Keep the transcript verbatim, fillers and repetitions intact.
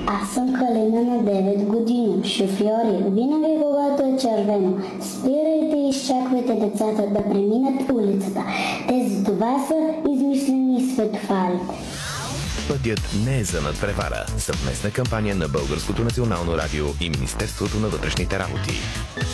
Аз съм Калина на девет години. Шофьори, винаги когато е червено, спирайте и изчаквайте децата да преминат улицата. Те за това са измислени светофарите. Пътят не е за надпревара. Съвместна кампания на Българското национално радио и Министерството на вътрешните работи.